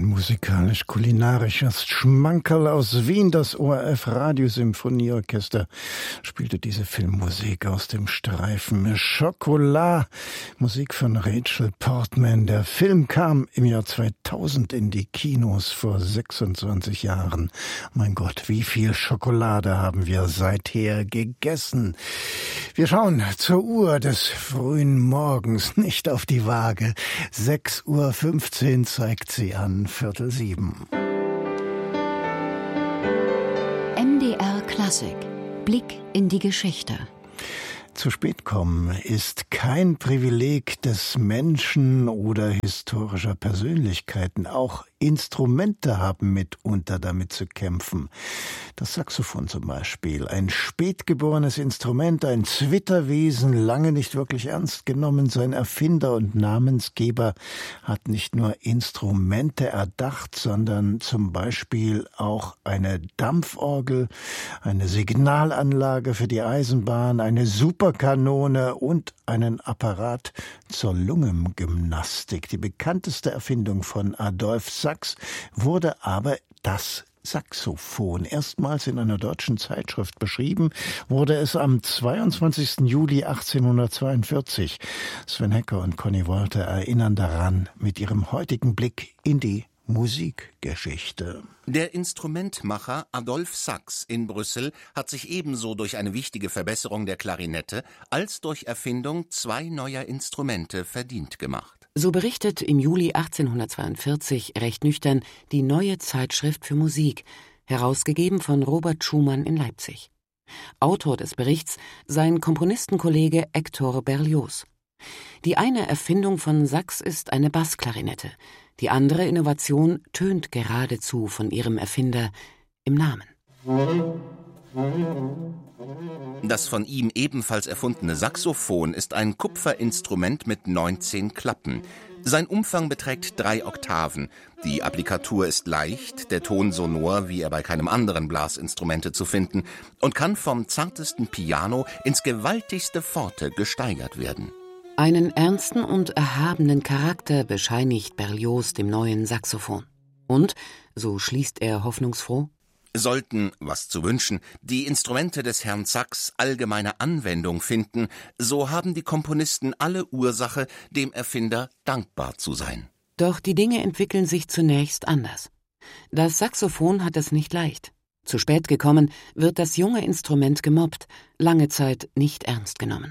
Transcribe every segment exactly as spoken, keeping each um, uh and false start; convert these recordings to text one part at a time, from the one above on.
musikalisch-kulinarisches Schmankerl aus Wien. Das O R F Radiosymphonieorchester spielte diese Filmmusik aus dem Streifen Chocolat, Musik von Rachel Portman. Der Film kam im Jahr zweitausend in die Kinos vor sechsundzwanzig Jahren. Mein Gott, wie viel Schokolade haben wir seither gegessen. Wir schauen zur Uhr des frühen Morgens, nicht auf die Waage. sechs Uhr fünfzehn zeigt sie an, Viertel sieben. M D R Klassik. Blick in die Geschichte. Zu spät kommen ist kein Privileg des Menschen oder historischer Persönlichkeiten. Auch Instrumente haben mitunter damit zu kämpfen. Das Saxophon zum Beispiel, ein spätgeborenes Instrument, ein Zwitterwesen, lange nicht wirklich ernst genommen. Sein Erfinder und Namensgeber hat nicht nur Instrumente erdacht, sondern zum Beispiel auch eine Dampforgel, eine Signalanlage für die Eisenbahn, eine Superkanone und einen Apparat zur Lungengymnastik. Die bekannteste Erfindung von Adolphe Sax wurde aber das Saxophon. Erstmals in einer deutschen Zeitschrift beschrieben wurde es am zweiundzwanzigsten Juli achtzehnhundertzweiundvierzig. Sven Hecker und Conny Wolter erinnern daran mit ihrem heutigen Blick in die Musikgeschichte. Der Instrumentmacher Adolphe Sax in Brüssel hat sich ebenso durch eine wichtige Verbesserung der Klarinette als durch Erfindung zwei neuer Instrumente verdient gemacht. So berichtet im Juli achtzehnhundertzweiundvierzig recht nüchtern die Neue Zeitschrift für Musik, herausgegeben von Robert Schumann in Leipzig. Autor des Berichts sein Komponistenkollege Hector Berlioz. Die eine Erfindung von Sax ist eine Bassklarinette, die andere Innovation tönt geradezu von ihrem Erfinder im Namen. Das von ihm ebenfalls erfundene Saxophon ist ein Kupferinstrument mit neunzehn Klappen. Sein Umfang beträgt drei Oktaven. Die Applikatur ist leicht, der Ton sonor, wie er bei keinem anderen Blasinstrumente zu finden, und kann vom zartesten Piano ins gewaltigste Forte gesteigert werden. Einen ernsten und erhabenen Charakter bescheinigt Berlioz dem neuen Saxophon. Und, so schließt er hoffnungsfroh, sollten, was zu wünschen, die Instrumente des Herrn Sax allgemeine Anwendung finden, so haben die Komponisten alle Ursache, dem Erfinder dankbar zu sein. Doch die Dinge entwickeln sich zunächst anders. Das Saxophon hat es nicht leicht. Zu spät gekommen, wird das junge Instrument gemobbt, lange Zeit nicht ernst genommen.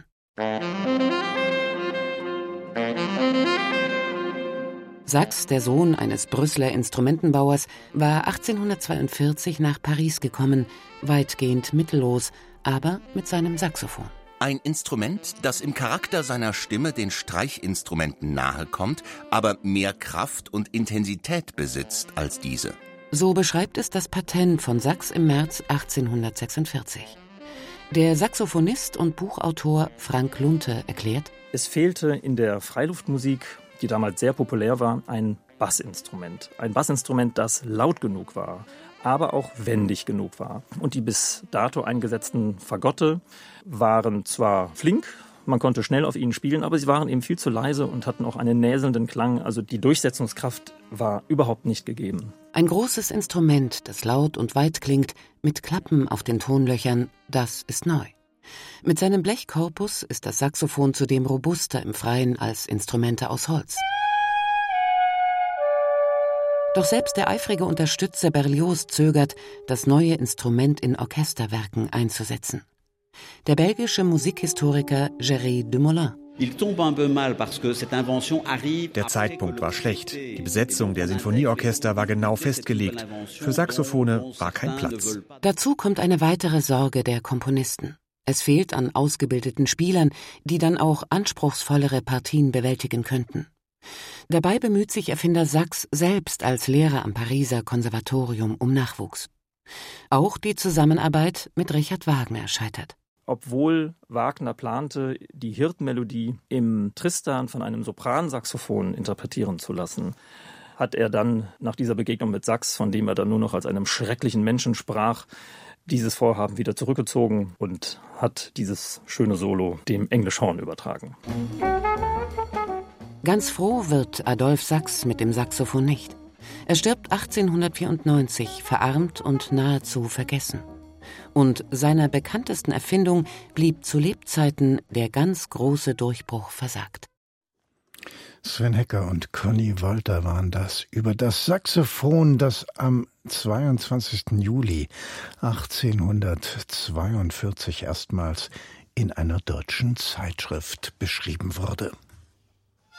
Sax, der Sohn eines Brüsseler Instrumentenbauers, war achtzehnhundertzweiundvierzig nach Paris gekommen, weitgehend mittellos, aber mit seinem Saxophon. Ein Instrument, das im Charakter seiner Stimme den Streichinstrumenten nahe kommt, aber mehr Kraft und Intensität besitzt als diese. So beschreibt es das Patent von Sax im März achtzehnhundertsechsundvierzig. Der Saxophonist und Buchautor Frank Lunte erklärt: Es fehlte in der Freiluftmusik, die damals sehr populär war, ein Bassinstrument. Ein Bassinstrument, das laut genug war, aber auch wendig genug war. Und die bis dato eingesetzten Fagotte waren zwar flink, man konnte schnell auf ihnen spielen, aber sie waren eben viel zu leise und hatten auch einen näselnden Klang. Also die Durchsetzungskraft war überhaupt nicht gegeben. Ein großes Instrument, das laut und weit klingt, mit Klappen auf den Tonlöchern, das ist neu. Mit seinem Blechkorpus ist das Saxophon zudem robuster im Freien als Instrumente aus Holz. Doch selbst der eifrige Unterstützer Berlioz zögert, das neue Instrument in Orchesterwerken einzusetzen. Der belgische Musikhistoriker Gerry Dumoulin: Der Zeitpunkt war schlecht. Die Besetzung der Sinfonieorchester war genau festgelegt. Für Saxophone war kein Platz. Dazu kommt eine weitere Sorge der Komponisten. Es fehlt an ausgebildeten Spielern, die dann auch anspruchsvollere Partien bewältigen könnten. Dabei bemüht sich Erfinder Sax selbst als Lehrer am Pariser Konservatorium um Nachwuchs. Auch die Zusammenarbeit mit Richard Wagner scheitert. Obwohl Wagner plante, die Hirtenmelodie im Tristan von einem Sopransaxophon interpretieren zu lassen, hat er dann nach dieser Begegnung mit Sax, von dem er dann nur noch als einem schrecklichen Menschen sprach, dieses Vorhaben wieder zurückgezogen und hat dieses schöne Solo dem Englischhorn übertragen. Ganz froh wird Adolphe Sax mit dem Saxophon nicht. Er stirbt achtzehnhundertvierundneunzig, verarmt und nahezu vergessen. Und seiner bekanntesten Erfindung blieb zu Lebzeiten der ganz große Durchbruch versagt. Sven Hecker und Conny Wolter waren das über das Saxophon, das am zweiundzwanzigsten Juli achtzehnhundertzweiundvierzig erstmals in einer deutschen Zeitschrift beschrieben wurde.